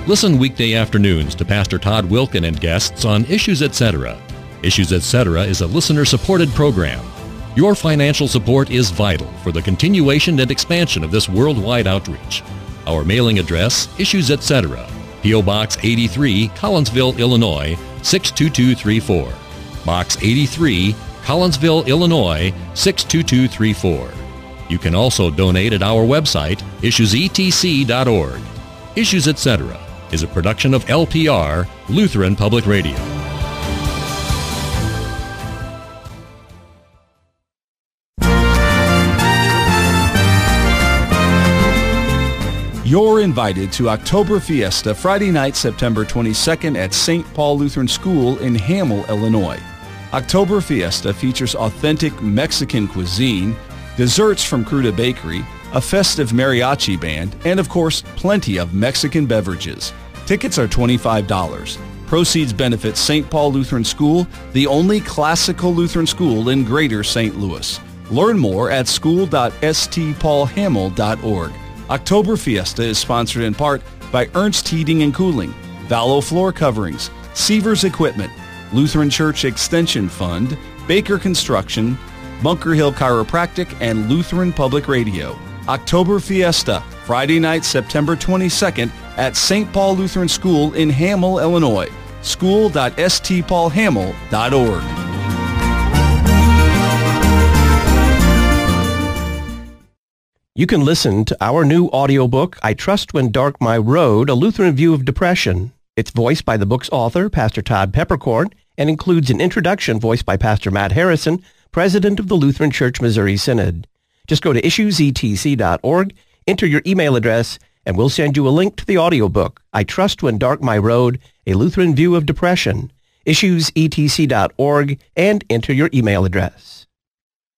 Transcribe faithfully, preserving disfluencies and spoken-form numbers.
Listen weekday afternoons to Pastor Todd Wilken and guests on Issues Etc. Issues Etc. is a listener-supported program. Your financial support is vital for the continuation and expansion of this worldwide outreach. Our mailing address, Issues Etc., P O. Box eighty-three, Collinsville, Illinois, six two two three four. Box eighty-three, Collinsville, Illinois, six two two three four. You can also donate at our website, issues e t c dot org. Issues Etc. is a production of L P R, Lutheran Public Radio. You're invited to October Fiesta Friday night, September twenty-second at Saint Paul Lutheran School in Hamel, Illinois. October Fiesta features authentic Mexican cuisine, desserts from Cruda Bakery, a festive mariachi band, and of course, plenty of Mexican beverages. Tickets are twenty-five dollars. Proceeds benefit Saint Paul Lutheran School, the only classical Lutheran school in Greater Saint Louis. Learn more at school dot s t paul hamel dot org. October Fiesta is sponsored in part by Ernst Heating and Cooling, Vallow Floor Coverings, Seavers Equipment, Lutheran Church Extension Fund, Baker Construction, Bunker Hill Chiropractic, and Lutheran Public Radio. October Fiesta, Friday night, September twenty-second at Saint Paul Lutheran School in Hamel, Illinois. school dot s t paul hamel dot org. You can listen to our new audiobook, I Trust When Dark My Road, A Lutheran View of Depression. It's voiced by the book's author, Pastor Todd Peppercorn, and includes an introduction voiced by Pastor Matt Harrison, president of the Lutheran Church Missouri Synod. Just go to issues e t c dot org, enter your email address, and we'll send you a link to the audiobook, I Trust When Dark My Road, A Lutheran View of Depression. issues e t c dot org, and enter your email address.